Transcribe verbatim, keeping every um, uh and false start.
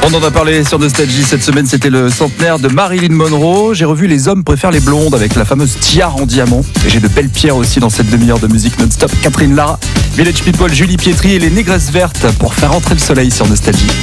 On en a parlé sur Nostalgie cette semaine, c'était le centenaire de Marilyn Monroe. J'ai revu Les hommes préfèrent les blondes avec la fameuse tiare en diamant. Et j'ai de belles pierres aussi dans cette demi-heure de musique non-stop. Catherine Lara, Village People, Julie Pietri et les Négresses Vertes pour faire entrer le soleil sur Nostalgie.